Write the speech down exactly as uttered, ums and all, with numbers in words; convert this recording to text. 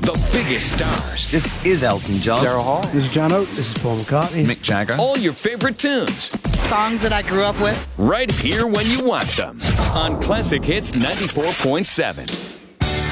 The biggest stars. This is Elton John. Daryl Hall. This is John Oates. This is Paul McCartney. Mick Jagger. All your favorite tunes. Songs that I grew up with. Right here when you want them. On Classic Hits ninety-four point seven.